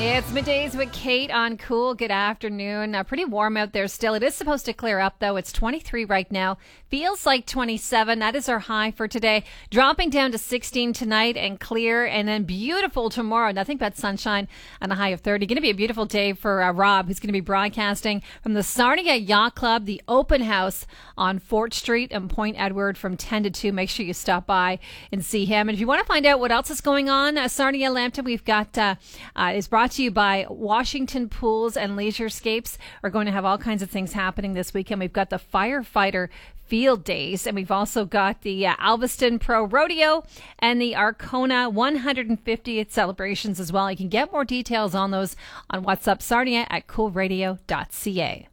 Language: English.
It's middays with Kate on Cool. Good afternoon. Pretty warm out there still. It is supposed to clear up, though. It's 23 right now. Feels like 27. That is our high for today. Dropping down to 16 tonight and clear, and then beautiful tomorrow. Nothing but sunshine and a high of 30. Going to be a beautiful day for Rob, who's going to be broadcasting from the Sarnia Yacht Club, the open house on Fort Street and Point Edward from 10 to 2. Make sure you stop by and see him. And if you want to find out what else is going on, Sarnia Lambton, we've got is brought to you by Washington Pools and Leisurescapes. We're going to have all kinds of things happening this weekend. We've got the Firefighter Field Days, and we've also got the Alveston Pro Rodeo and the Arkona 150th celebrations as well. You can get more details on those on WhatsApp Sarnia at coolradio.ca.